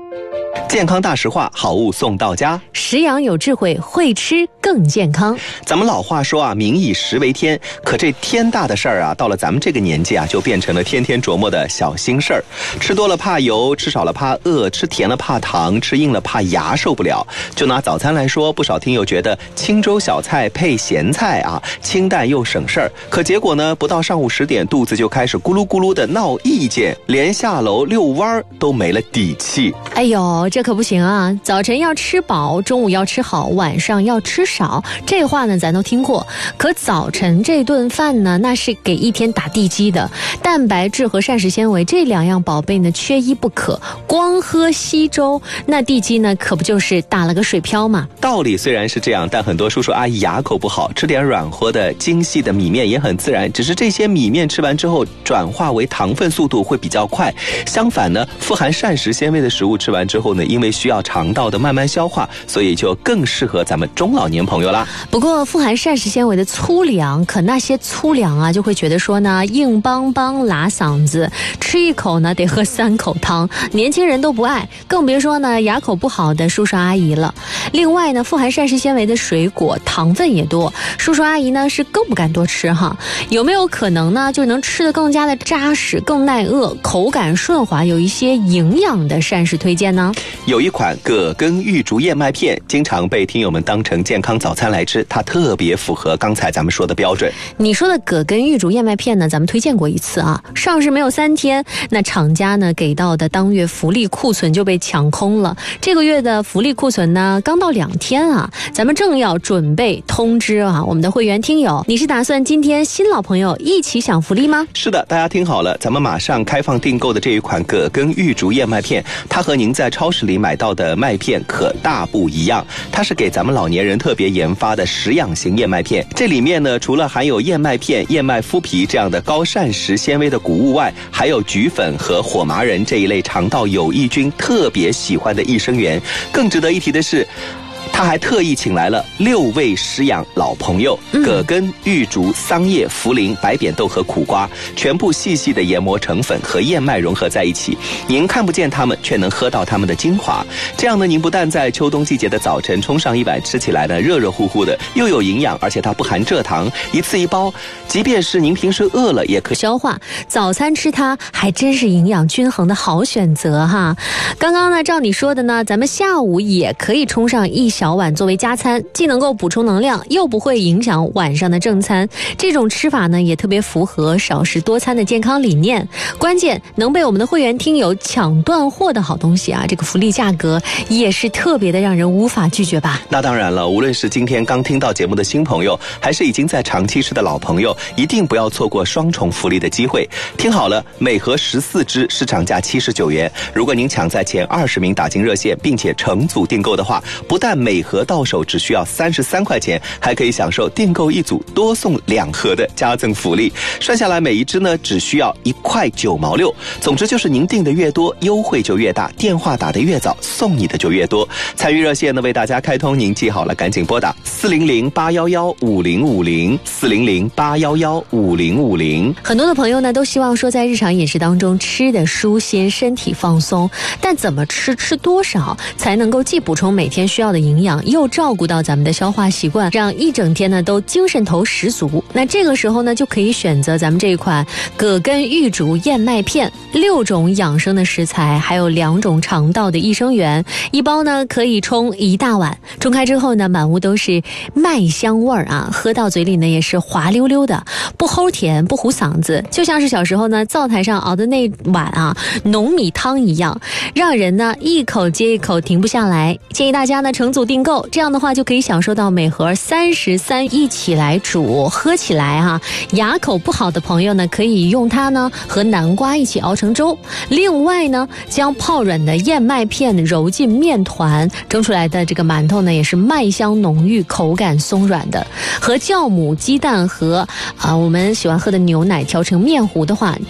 健康大实话，好物送到家。 食养有智慧，会吃更健康。 咱们老话说啊，民以食为天，可这天大的事儿啊，到了咱们这个年纪啊，就变成了天天琢磨的小心事儿。吃多了怕油，吃少了怕饿，吃甜了怕糖，吃硬了怕牙受不了。就拿早餐来说，不少听友觉得清粥小菜配咸菜啊，清淡又省事儿。可结果呢，不到上午10点，肚子就开始咕噜咕噜的闹意见，连下楼遛弯都没了底气。 哎呦，这可不行啊！早晨要吃饱，中午要吃好，晚上要吃少，这话呢咱都听过。可早晨这顿饭呢，那是给一天打地基的，蛋白质和膳食纤维这2样宝贝呢缺一不可。光喝稀粥，那地基呢可不就是打了个水漂嘛？ 道理虽然是这样，但很多叔叔阿姨牙口不好，吃点软和的精细的米面也很自然，只是这些米面吃完之后转化为糖分速度会比较快。相反呢，富含膳食纤维的食物吃完之后呢，因为需要肠道的慢慢消化，所以就更适合咱们中老年朋友啦。 不过富含膳食纤维的粗粮，可那些粗粮啊就会觉得说呢硬邦邦拉嗓子，吃一口呢得喝3口汤，年轻人都不爱，更别说呢牙口不好的叔叔阿姨了。另外呢，富含膳食纤维的水果糖分也多，叔叔阿姨呢是更不敢多吃哈。有没有可能呢就能吃得更加的扎实，更耐饿，口感顺滑，有一些营养的膳食推荐呢？ 有一款葛根玉竹燕麦片，经常被听友们当成健康早餐来吃，它特别符合刚才咱们说的标准。 你说的葛根玉竹燕麦片呢，咱们推荐过一次啊，上市没有3天，那厂家呢给到的当月福利库存就被抢空了。这个月的福利库存呢刚到2天啊，咱们正要准备通知啊我们的会员听友，你是打算今天新老朋友一起享福利吗？ 是的，大家听好了，咱们马上开放订购的这一款葛根玉竹燕麦片，它和您在超市里买到的麦片可大不一样，它是给咱们老年人特别研发的食养型燕麦片。这里面呢，除了含有燕麦片、燕麦麸皮这样的高膳食纤维的谷物外，还有菊粉和火麻仁这一类肠道有益菌特别喜欢的益生元。更值得一提的是，他还特意请来了6位食养老朋友，葛根、玉竹、桑叶、茯苓、白扁豆和苦瓜，全部细细的研磨成粉，和燕麦融合在一起。您看不见它们，却能喝到它们的精华。这样呢，您不但在秋冬季节的早晨冲上一碗，吃起来呢热热乎乎的，又有营养，而且它不含蔗糖，一次一包，即便是您平时饿了也可以消化。早餐吃它还真是营养均衡的好选择哈。刚刚呢，照你说的呢，咱们下午也可以冲上1小碗作为加餐，既能够补充能量，又不会影响晚上的正餐。这种吃法呢，也特别符合少食多餐的健康理念。关键能被我们的会员听友抢断货的好东西啊，这个福利价格也是特别的让人无法拒绝吧。 那当然了，无论是今天刚听到节目的新朋友，还是已经在长期吃的老朋友，一定不要错过双重福利的机会。听好了，每盒14支，市场价79元。如果您抢在前20名打进热线，并且成组订购的话，不但每盒到手只需要33块钱，还可以享受订购1组多送2盒的加赠福利。算下来每一支呢只需要1块9毛6。总之就是您订的越多，优惠就越大，电话打得越早，送你的就越多。参与热线呢为大家开通，您记好了，赶紧拨打400-811-5050，400-811-5050。 很多的朋友呢都希望说在日常饮食当中吃的舒心，身体放松，但怎么吃多少才能够既补充每天需要的营养，又照顾到咱们的消化习惯，让一整天呢都精神头十足。那这个时候呢就可以选择咱们这一款葛根玉竹燕麦片，6种养生的食材，还有2种肠道的益生元，一包呢可以冲1大碗，冲开之后呢满屋都是麦香味儿啊，喝到嘴里呢也是滑溜溜的，不齁甜不糊嗓子，就像是小时候呢灶台上熬的那碗啊浓米汤一样，让人呢一口接一口停不下来。建议大家呢成组订购，这样的话就可以享受到每盒33一起来煮，喝起来哈，牙口不好的朋友呢可以用它呢和南瓜一起熬成粥。另外呢，将泡软的燕麦片揉进面团，蒸出来的这个馒头呢也是麦香浓郁，口感松软的。和酵母、鸡蛋和我们喜欢喝的牛奶调成面糊的话，